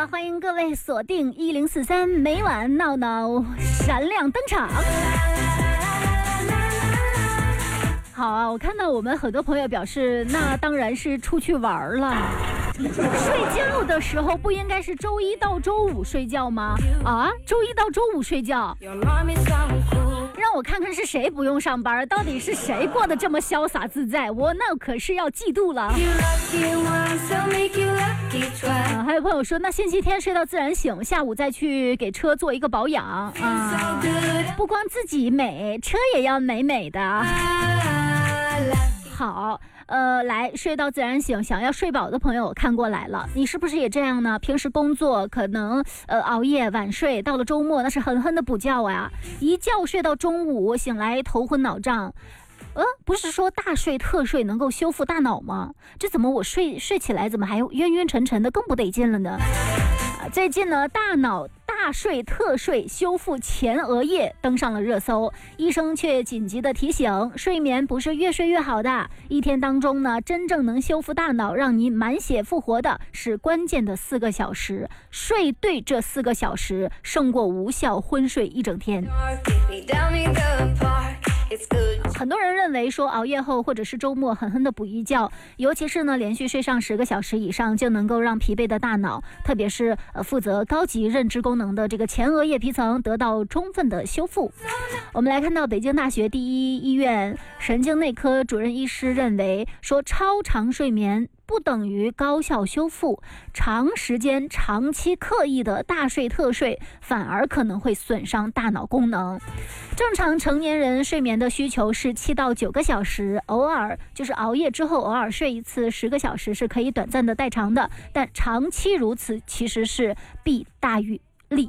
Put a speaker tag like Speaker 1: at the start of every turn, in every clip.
Speaker 1: 了，欢迎各位锁定1043，每晚闹闹闪亮登场。好啊，我看到我们很多朋友表示，那当然是出去玩了。睡觉的时候不应该是周一到周五睡觉吗？啊，周一到周五睡觉，让我看看是谁不用上班，到底是谁过得这么潇洒自在，我那可是要嫉妒了。还有朋友说，那星期天睡到自然醒，下午再去给车做一个保养啊，不光自己美，车也要美美的。好，来睡到自然醒，想要睡饱的朋友看过来了，你是不是也这样呢？平时工作可能熬夜晚睡，到了周末那是狠狠的补觉啊，一觉睡到中午，醒来头昏脑胀。不是说大睡特睡能够修复大脑吗？这怎么我睡起来怎么还晕晕沉沉的，更不得劲了呢？最近呢，大脑大睡特睡修复前额叶登上了热搜，医生却紧急的提醒，睡眠不是越睡越好的，一天当中呢，真正能修复大脑让你满血复活的是关键的4个小时，睡对这4个小时胜过无效昏睡一整天。很多人认为说熬夜后或者是周末狠狠的补一觉，尤其是呢连续睡上10个小时以上，就能够让疲惫的大脑，特别是负责高级认知功能的这个前额叶皮层得到充分的修复。我们来看到北京大学第一医院神经内科主任医师认为说，超长睡眠不等于高效修复，长时间长期刻意的大睡特睡反而可能会损伤大脑功能。正常成年人睡眠的需求是7到9个小时，偶尔就是熬夜之后偶尔睡一次10个小时是可以短暂的代偿的，但长期如此其实是弊大于利。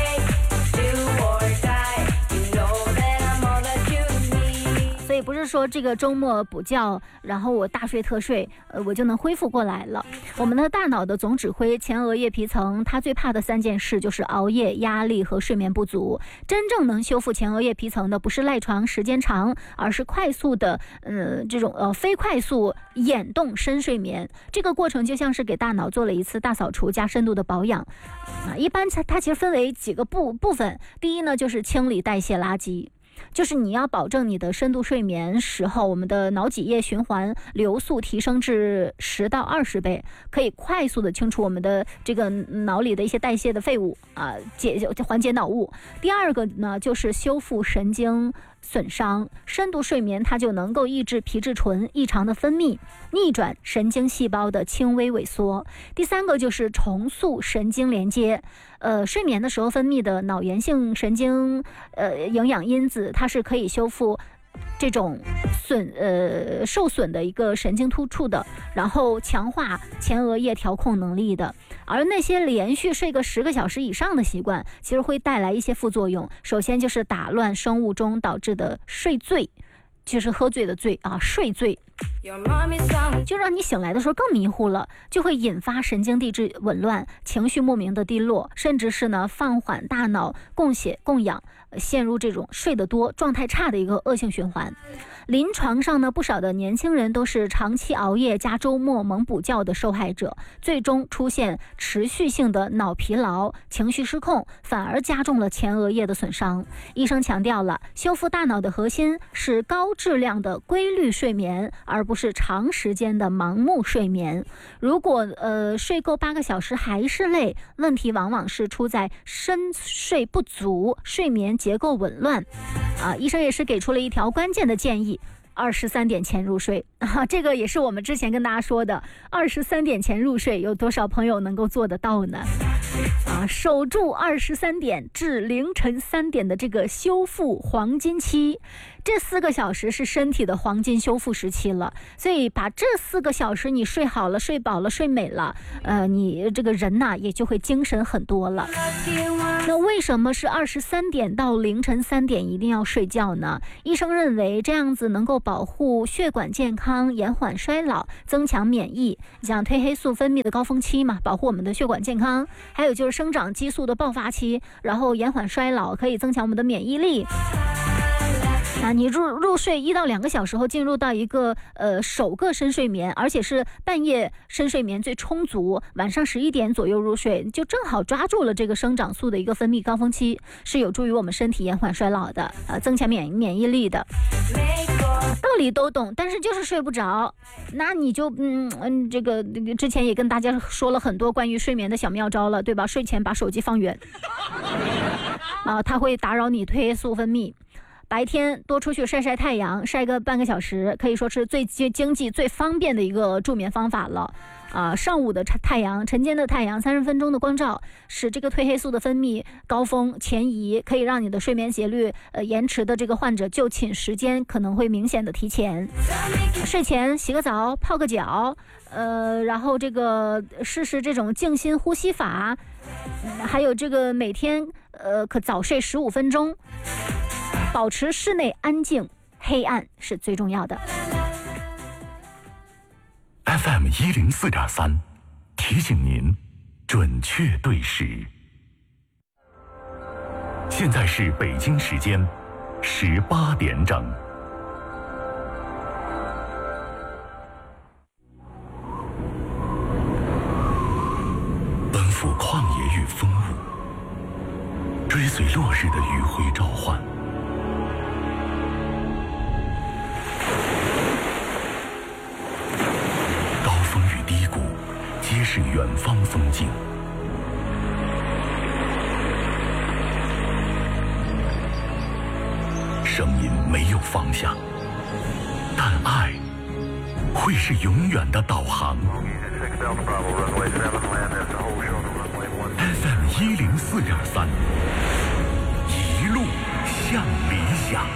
Speaker 1: 所以不是说这个周末补觉，然后我大睡特睡，我就能恢复过来了。我们的大脑的总指挥前额叶皮层，它最怕的3件事就是熬夜、压力和睡眠不足。真正能修复前额叶皮层的，不是赖床时间长，而是快速的，这种非快速眼动深睡眠。这个过程就像是给大脑做了一次大扫除加深度的保养。一般它其实分为几个部分。第一呢，就是清理代谢垃圾。就是你要保证你的深度睡眠时候，我们的脑脊液循环流速提升至10到20倍，可以快速的清除我们的这个脑里的一些代谢的废物啊，缓解脑雾。第二个呢，就是修复神经损伤，深度睡眠它就能够抑制皮质醇异常的分泌，逆转神经细胞的轻微萎缩。第三个就是重塑神经连接，睡眠的时候分泌的脑源性神经营养因子，它是可以修复这种受损的一个神经突触的，然后强化前额叶调控能力的。而那些连续睡个10个小时以上的习惯，其实会带来一些副作用。首先就是打乱生物钟导致的睡醉，就是喝醉的醉啊，睡醉，就让你醒来的时候更迷糊了，就会引发神经递质紊乱，情绪莫名的低落，甚至是呢放缓大脑供血供氧，陷入这种睡得多状态差的一个恶性循环。临床上呢，不少的年轻人都是长期熬夜加周末猛补觉的受害者，最终出现持续性的脑疲劳、情绪失控，反而加重了前额叶的损伤。医生强调了，修复大脑的核心是高质量的规律睡眠，而不是长时间的盲目睡眠。如果睡够8个小时还是累，问题往往是出在深睡不足，睡眠结构紊乱。医生也是给出了一条关键的建议：23点前入睡这个也是我们之前跟大家说的，23点前入睡，有多少朋友能够做得到呢？守住23点至凌晨3点的这个修复黄金期，这4个小时是身体的黄金修复时期了。所以把这4个小时你睡好了、睡饱了、睡美了，你这个人呐也就会精神很多了。那为什么是23点到凌晨3点一定要睡觉呢？医生认为这样子能够保护血管健康，延缓衰老，增强免疫。像褪黑素分泌的高峰期嘛，保护我们的血管健康，还有就是生长激素的爆发期，然后延缓衰老，可以增强我们的免疫力。 你入睡1到2个小时后进入到一个首个深睡眠，而且是半夜深睡眠最充足，晚上11点左右入睡，就正好抓住了这个生长素的一个分泌高峰期，是有助于我们身体延缓衰老的，增强免疫力的。道理都懂，但是就是睡不着，那你就这个之前也跟大家说了很多关于睡眠的小妙招了，对吧？睡前把手机放远它会打扰你褪黑素分泌。白天多出去晒晒太阳，晒个半个小时，可以说是最经济最方便的一个助眠方法了。上午的太阳，晨间的太阳，30分钟的光照，使这个褪黑素的分泌高峰前移，可以让你的睡眠节律延迟的这个患者就寝时间可能会明显的提前。睡前洗个澡，泡个脚，然后这个试试这种静心呼吸法，还有这个每天可早睡15分钟。保持室内安静，黑暗是最重要的。
Speaker 2: FM 104.3提醒您准确对时。现在是北京时间18点整。奔赴旷野与风雾，追随落日的余晖召唤。皆是远方风景，声音没有方向，但爱会是永远的导航。FM 104.3，一路向理想。